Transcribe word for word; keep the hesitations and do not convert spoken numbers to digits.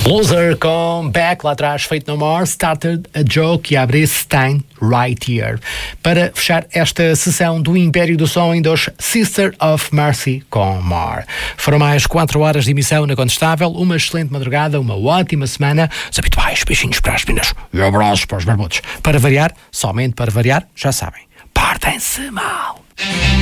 Loser com Back lá atrás, Fate No More, Started a Joke e abre Stein Right Here. Para fechar esta sessão do Império do Som, ainda hoje Sister of Mercy com More. Foram mais quatro horas de emissão na Contestável, uma excelente madrugada, uma ótima semana, os habituais beijinhos para as pinas e abraços para os barbudos. Para variar, somente para variar, já sabem, portem-se mal.